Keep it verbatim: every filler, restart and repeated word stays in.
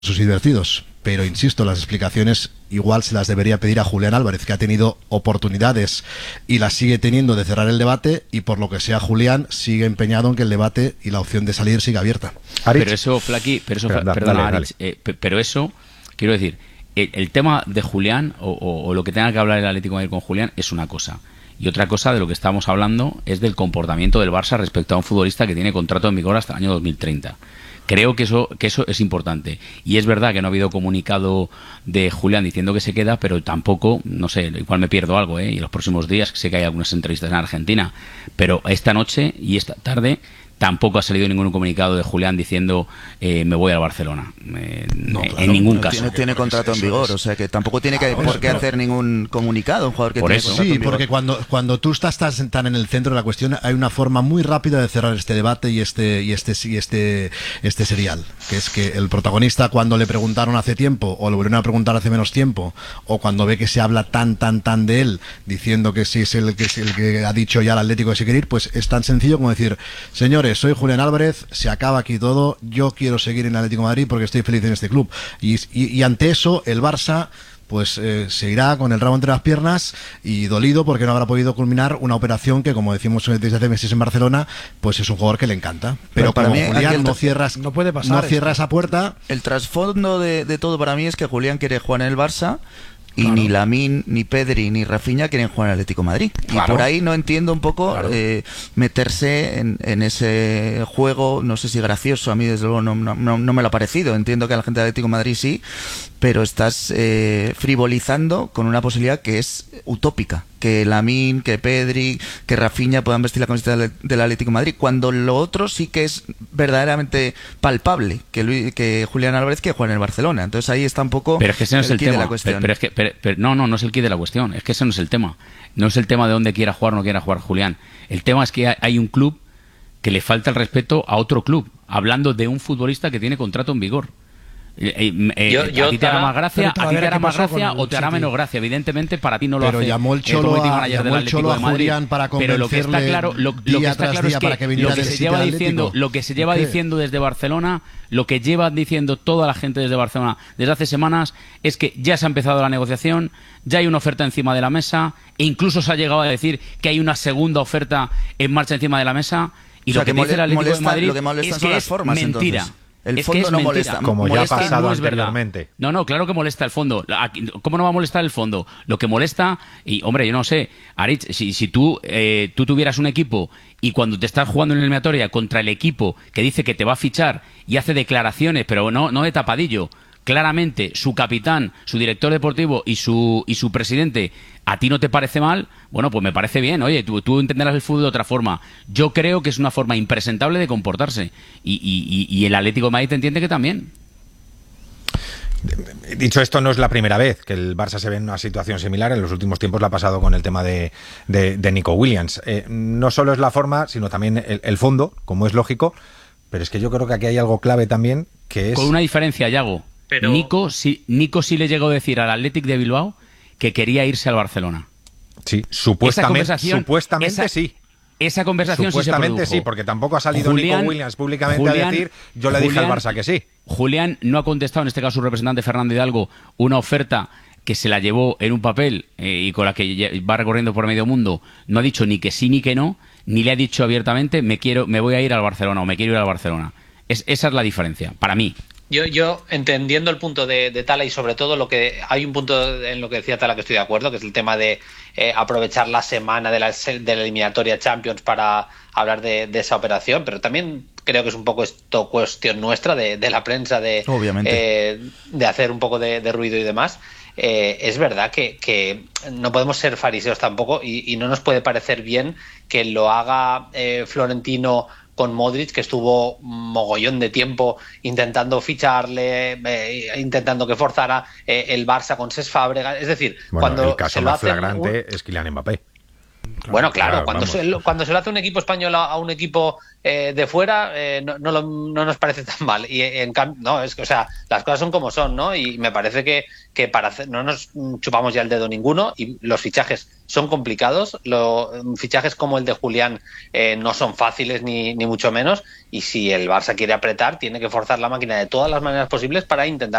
sus divertidos, pero insisto, las explicaciones igual se las debería pedir a Julián Álvarez, que ha tenido oportunidades y las sigue teniendo de cerrar el debate, y por lo que sea Julián sigue empeñado en que el debate y la opción de salir siga abierta. Arich. Pero eso, Flaqui, pero eso, pero, da, perdona, dale, Arich, dale. Eh, pero eso, quiero decir, el, el tema de Julián o, o, o lo que tenga que hablar el Atlético de Madrid con Julián es una cosa. Y otra cosa de lo que estamos hablando es del comportamiento del Barça respecto a un futbolista que tiene contrato en vigor hasta el año dos mil treinta. Creo que eso que eso es importante. Y es verdad que no ha habido comunicado de Julián diciendo que se queda, pero tampoco, no sé, igual me pierdo algo, ¿eh? Y en los próximos días, sé que hay algunas entrevistas en Argentina, pero esta noche y esta tarde tampoco ha salido ningún comunicado de Julián diciendo eh, me voy al Barcelona. Eh, no, claro, en ningún caso. Tiene, tiene contrato en vigor, o sea que tampoco tiene que, por qué hacer ningún comunicado un jugador que por tiene eso. contrato Sí, en vigor. porque cuando, cuando tú estás tan, tan en el centro de la cuestión, hay una forma muy rápida de cerrar este debate y este y este y este este serial, que es que el protagonista, cuando le preguntaron hace tiempo o le volvieron a preguntar hace menos tiempo, o cuando ve que se habla tan tan tan de él, diciendo que sí es el que es el que ha dicho ya el Atlético que se quiere ir, pues es tan sencillo como decir: señores, soy Julián Álvarez, se acaba aquí todo, yo quiero seguir en el Atlético de Madrid porque estoy feliz en este club. Y, y, y ante eso el Barça pues eh, se irá con el rabo entre las piernas y dolido porque no habrá podido culminar una operación que, como decimos desde hace meses en Barcelona, pues es un jugador que le encanta. Pero, pero para como mí, Julián no cierras, no puede pasar, no cierra esa puerta. El trasfondo de, de todo para mí es que Julián quiere jugar en el Barça. Y claro, ni Lamine, ni Pedri, ni Rafinha quieren jugar en el Atlético de Madrid. Claro. Y por ahí no entiendo un poco claro. eh, meterse en, en ese juego, no sé si gracioso, a mí desde luego no, no, no me lo ha parecido. Entiendo que a la gente del Atlético de Madrid sí, pero estás eh, frivolizando con una posibilidad que es utópica. Que Lamine, que Pedri, que Rafinha puedan vestir la camiseta del, del Atlético de Madrid, cuando lo otro sí que es verdaderamente palpable, que, Luis, que Julián Álvarez quiere jugar en el Barcelona. Entonces ahí está un poco pero es que ese no es el, el tema. De la cuestión. Pero, pero es que, pero, pero, no, no, no es el quid de la cuestión. Es que ese no es el tema. No es el tema de dónde quiera jugar o no quiera jugar Julián. El tema es que hay un club que le falta el respeto a otro club, hablando de un futbolista que tiene contrato en vigor. Eh, eh, yo, yo, ¿A ti te hará más gracia, a ti te hará más gracia o te hará menos gracia? Evidentemente para ti no lo pero hace. Llamó el Cholo a, llamó el Cholo a Julián para pero lo que está claro, lo, lo que está claro es que, que lo que se lleva diciendo, lo que se lleva diciendo desde Barcelona, lo que lleva diciendo toda la gente desde Barcelona desde hace semanas es que ya se ha empezado la negociación, ya hay una oferta encima de la mesa e incluso se ha llegado a decir que hay una segunda oferta en marcha encima de la mesa y o sea, lo que, que dice el Atlético molesta, de Madrid lo que molesta es son que las formas, es mentira. Entonces. El es fondo que es no mentira. molesta, como molesta, ya ha pasado no es anteriormente. Verdad. No, no, claro que molesta el fondo. ¿Cómo no va a molestar el fondo? Lo que molesta, y hombre, yo no sé, Arich, si, si tú, eh, tú tuvieras un equipo y cuando te estás jugando en la eliminatoria contra el equipo que dice que te va a fichar y hace declaraciones, pero no, no de tapadillo, claramente su capitán, su director deportivo y su y su presidente, ¿a ti no te parece mal? Bueno, pues me parece bien. Oye, tú, tú entenderás el fútbol de otra forma. Yo creo que es una forma impresentable de comportarse. Y, y, y el Atlético de Madrid te entiende que también. Dicho esto, no es la primera vez que el Barça se ve en una situación similar. En los últimos tiempos la ha pasado con el tema de, de, de Nico Williams. Eh, no solo es la forma, sino también el, el fondo, como es lógico. Pero es que yo creo que aquí hay algo clave también, que es... Con una diferencia, Yago. Pero... Nico, sí, Nico sí le llegó a decir al Athletic de Bilbao que quería irse al Barcelona. Sí, supuestamente, supuestamente esa, sí. Esa conversación supuestamente sí se produjo. Sí, porque tampoco ha salido Julián, Nico Williams públicamente Julián, a decir yo le Julián, dije al Barça que sí. Julián no ha contestado, en este caso su representante Fernando Hidalgo, una oferta que se la llevó en un papel eh, y con la que va recorriendo por medio mundo. No ha dicho ni que sí ni que no, ni le ha dicho abiertamente me quiero, me voy a ir al Barcelona o me quiero ir al Barcelona. Es, esa es la diferencia, para mí. Yo, yo entendiendo el punto de, de Tala y sobre todo lo que hay un punto en lo que decía Tala que estoy de acuerdo, que es el tema de eh, aprovechar la semana de la, de la eliminatoria Champions para hablar de, de esa operación, pero también creo que es un poco esto cuestión nuestra de, de la prensa de, eh, de hacer un poco de, de ruido y demás. Eh, es verdad que, que no podemos ser fariseos tampoco y, y no nos puede parecer bien que lo haga eh, Florentino con Modric, que estuvo mogollón de tiempo intentando ficharle, eh, intentando que forzara eh, el Barça con Cesc Fàbregas. Es decir, bueno, cuando el caso se lo más hace flagrante un... es Kylian Mbappé. Claro, bueno, claro, claro cuando, se, cuando se lo hace un equipo español a, a un equipo eh, de fuera, eh, no, no, lo, no nos parece tan mal. Y en cambio, no, es que, o sea, las cosas son como son, ¿no? Y me parece que, que para hacer, no nos chupamos ya el dedo ninguno y los fichajes son complicados. Los fichajes como el de Julián eh, no son fáciles ni, ni mucho menos. Y si el Barça quiere apretar, tiene que forzar la máquina de todas las maneras posibles para intentar